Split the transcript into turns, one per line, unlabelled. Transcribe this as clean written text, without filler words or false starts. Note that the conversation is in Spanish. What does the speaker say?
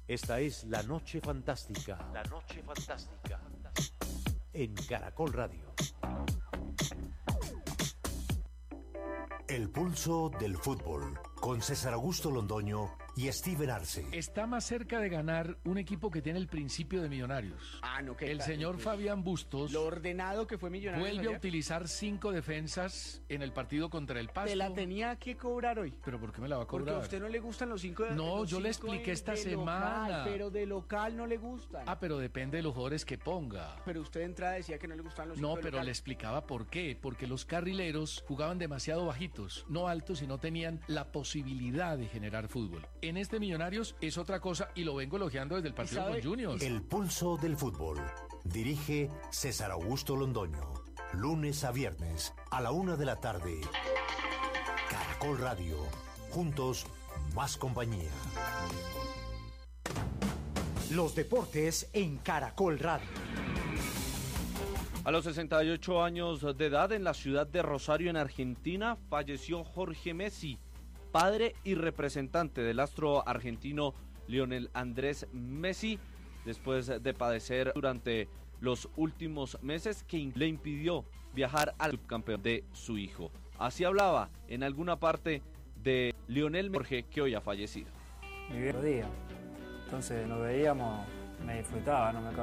Esta es La Noche Fantástica. La Noche Fantástica. En Caracol Radio. El pulso del fútbol, con César Augusto Londoño y Steven Arce.
Está más cerca de ganar un equipo que tiene el principio de Millonarios.
No, que
el señor Fabián Bustos,
lo ordenado que fue Millonarios
vuelve
ayer,
a utilizar 5 defensas en el partido contra el Pasto.
Te la tenía que cobrar hoy.
¿Pero por qué me la va a cobrar?
Porque a usted no le gustan los 5 de
No,
los
yo le
5
expliqué esta
de
semana.
Local, pero de local no le gustan.
Pero depende de los jugadores que ponga.
Pero usted de entrada decía que no le gustaban los 5
No,
de
pero
local.
le explicaba por qué. Porque los carrileros jugaban demasiado bajitos, no altos, y no tenían la posibilidad de generar fútbol. En este Millonarios es otra cosa y lo vengo elogiando desde el partido con Junior.
El pulso del fútbol. Dirige César Augusto Londoño. Lunes a viernes a la 1 de la tarde. Caracol Radio. Juntos, más compañía.
Los deportes en Caracol Radio.
A los 68 años de edad, en la ciudad de Rosario, en Argentina, falleció Jorge Messi, padre y representante del astro argentino Lionel Andrés Messi, después de padecer durante los últimos meses que le impidió viajar al subcampeón de su hijo. Así hablaba en alguna parte de Lionel Jorge, que hoy ha fallecido.
Mi viejo día, entonces nos veíamos, me disfrutaba, no me